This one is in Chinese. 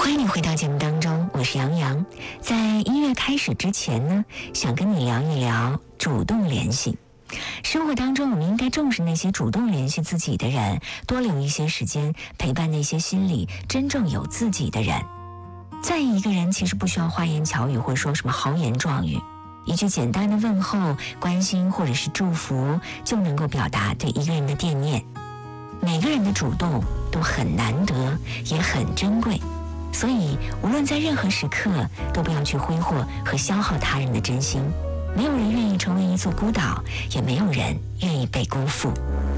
欢迎你回到节目当中，我是杨洋。在音乐开始之前呢，想跟你聊一聊主动联系。生活当中，我们应该重视那些主动联系自己的人，多留一些时间陪伴那些心里真正有自己的人。在意一个人，其实不需要花言巧语，或者说什么豪言壮语，一句简单的问候、关心或者是祝福，就能够表达对一个人的惦念。每个人的主动都很难得，也很珍贵。所以无论在任何时刻，都不要去挥霍和消耗他人的真心。没有人愿意成为一座孤岛，也没有人愿意被辜负。